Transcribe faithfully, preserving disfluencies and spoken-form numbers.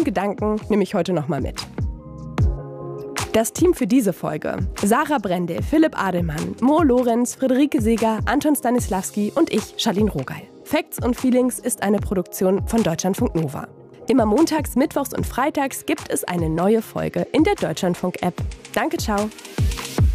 Diesen Gedanken nehme ich heute nochmal mit. Das Team für diese Folge: Sarah Brendel, Philipp Adelmann, Mo Lorenz, Friederike Seeger, Anton Stanislawski und ich, Charlene Rogal. Facts und Feelings ist eine Produktion von Deutschlandfunk Nova. Immer montags, mittwochs und freitags gibt es eine neue Folge in der Deutschlandfunk-App. Danke, ciao.